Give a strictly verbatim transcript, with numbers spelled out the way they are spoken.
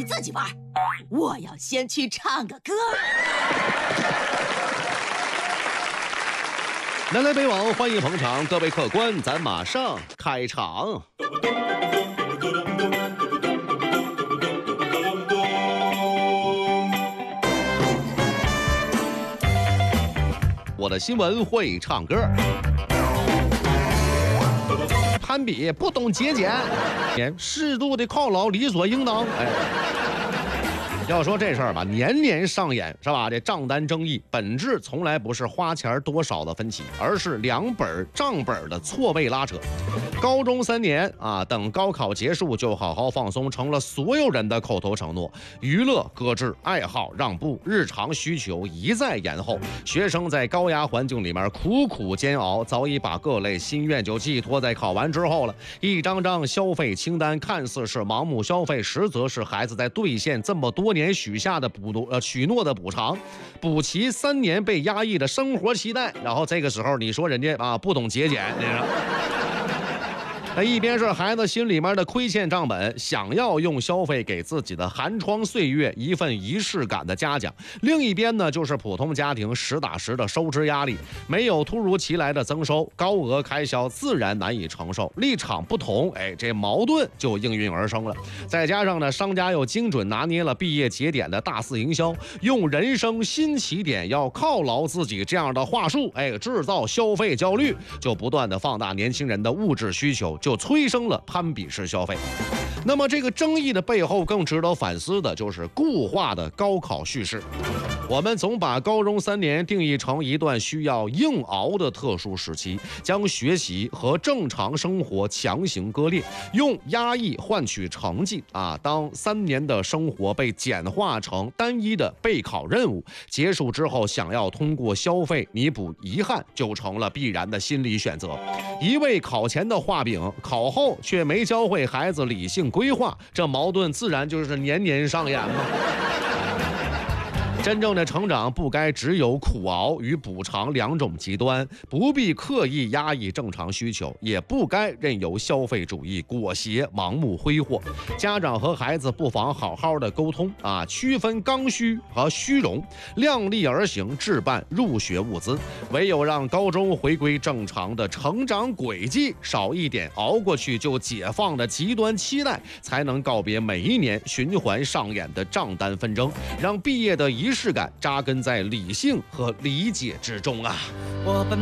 自己玩，我要先去唱个歌。 南来北往，欢迎捧场，各位客官，咱马上开场。我的新闻会唱歌，攀比不懂节俭，适度的犒劳理所应当。哎。要说这事儿吧，年年上演是吧？这账单争议本质从来不是花钱多少的分歧，而是两本账本的错位拉扯。高中三年啊，等高考结束就好好放松，成了所有人的口头承诺。娱乐搁置，爱好让步，日常需求一再延后。学生在高压环境里面苦苦煎熬，早已把各类心愿就寄托在考完之后了。一张张消费清单看似是盲目消费，实则是孩子在兑现这么多年年许下的补呃许诺的补偿，补齐三年被压抑的生活期待。然后这个时候你说人家啊不懂节俭，你知道。那一边是孩子心里面的亏欠账本，想要用消费给自己的寒窗岁月一份仪式感的嘉奖；另一边呢，就是普通家庭实打实的收支压力，没有突如其来的增收，高额开销自然难以承受。立场不同，哎，这矛盾就应运而生了。再加上呢，商家又精准拿捏了毕业节点的大肆营销，用人生新起点要犒劳自己这样的话术，哎，制造消费焦虑，就不断的放大年轻人的物质需求，就催生了攀比式消费。那么这个争议的背后更值得反思的就是固化的高考叙事。我们总把高中三年定义成一段需要硬熬的特殊时期，将学习和正常生活强行割裂，用压抑换取成绩啊！当三年的生活被简化成单一的备考任务，结束之后想要通过消费弥补遗憾，就成了必然的心理选择。一味考前的画饼，考后却没教会孩子理性规划，这矛盾自然就是年年上演嘛。真正的成长不该只有苦熬与补偿两种极端，不必刻意压抑正常需求，也不该任由消费主义裹挟盲目挥霍。家长和孩子不妨好好的沟通啊，区分刚需和虚荣，量力而行置办入学物资。唯有让高中回归正常的成长轨迹，少一点熬过去就解放的极端期待，才能告别每一年循环上演的账单纷争，让毕业的仪式感扎根在理性和理解之中啊。我